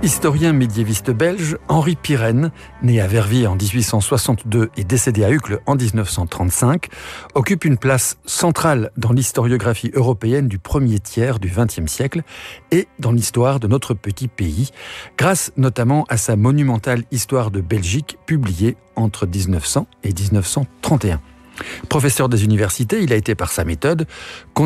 Historien médiéviste belge, Henri Pirenne, né à Verviers en 1862 et décédé à Uccle en 1935, occupe une place centrale dans l'historiographie européenne du premier tiers du XXe siècle et dans l'histoire de notre petit pays, grâce notamment à sa monumentale Histoire de Belgique publiée entre 1900 et 1931. Professeur des universités, il a été par sa méthode